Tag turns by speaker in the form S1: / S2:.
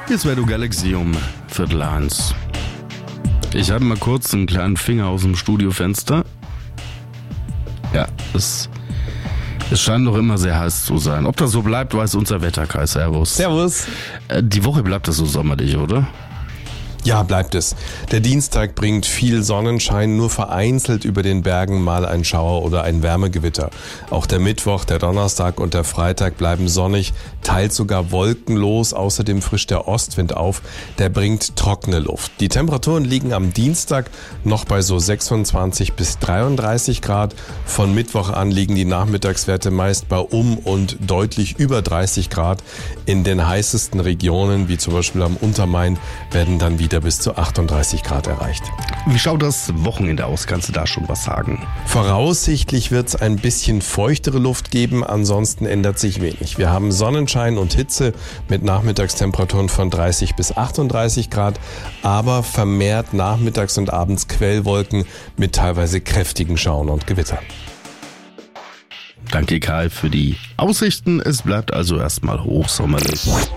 S1: Hier ist Radio Galaxy um 12:45. Ich habe mal kurz einen kleinen Finger aus dem Studiofenster. Ja, es scheint noch immer sehr heiß zu sein. Ob das so bleibt, weiß unser Wetterkai. Servus.
S2: Servus.
S1: Die Woche bleibt das so sommerlich, oder?
S2: Ja, bleibt es. Der Dienstag bringt viel Sonnenschein, nur vereinzelt über den Bergen mal ein Schauer oder ein Wärmegewitter. Auch der Mittwoch, der Donnerstag und der Freitag bleiben sonnig, teils sogar wolkenlos. Außerdem frischt der Ostwind auf, der bringt trockene Luft. Die Temperaturen liegen am Dienstag noch bei so 26 bis 33 Grad. Von Mittwoch an liegen die Nachmittagswerte meist bei und deutlich über 30 Grad. In den heißesten Regionen, wie zum Beispiel am Untermain, werden dann wieder bis zu 38 Grad erreicht.
S1: Wie schaut das Wochenende aus? Kannst du da schon was sagen?
S2: Voraussichtlich wird es ein bisschen feuchtere Luft geben, ansonsten ändert sich wenig. Wir haben Sonnenschein und Hitze mit Nachmittagstemperaturen von 30 bis 38 Grad, aber vermehrt nachmittags und abends Quellwolken mit teilweise kräftigen Schauern und Gewitter.
S1: Danke Kai für die Aussichten. Es bleibt also erstmal hochsommerlich.